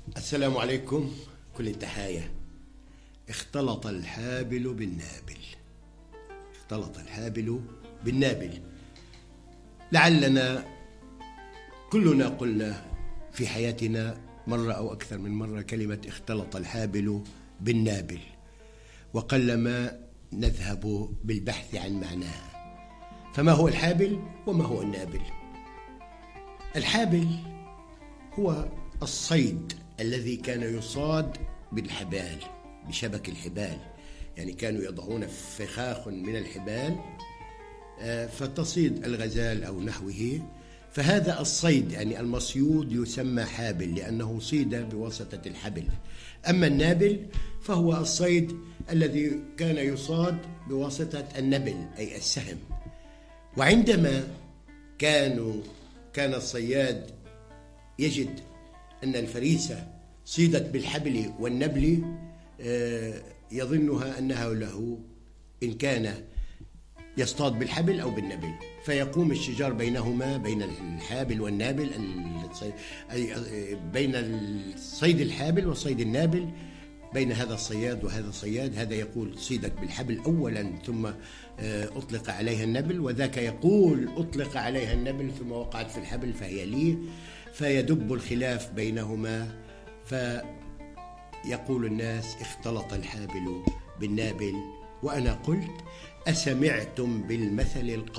السلام عليكم. كل التحايا. اختلط الحابل بالنابل. اختلط الحابل بالنابل. لعلنا كلنا قلنا في حياتنا مرة أو أكثر من مرة كلمة اختلط الحابل بالنابل، وقلما نذهب بالبحث عن معناها. فما هو الحابل وما هو النابل؟ الحابل هو الصيد الذي كان يصاد بالحبال، بشبك الحبال، يعني كانوا يضعون فخاخ من الحبال فتصيد الغزال أو نحوه، فهذا الصيد يعني المصيود يسمى حابل لأنه صيد بواسطة الحبل. أما النابل فهو الصيد الذي كان يصاد بواسطة النبل أي السهم. وعندما كان الصياد يجد أن الفريسة صيدت بالحبل والنبل يظنها أنها له إن كان يصطاد بالحبل أو بالنبل، فيقوم الشجار بينهما، بين الحابل والنابل، بين صيد الحابل وصيد النابل، بين هذا الصياد وهذا الصياد. هذا يقول صيدت بالحبل أولا ثم أطلق عليها النبل، وذاك يقول أطلق عليها النبل ثم وقعت في الحبل فهي لي، فيدب الخلاف بينهما، فيقول الناس اختلط الحابل بالنابل. وأنا قلت: أسمعتم بالمثل القائل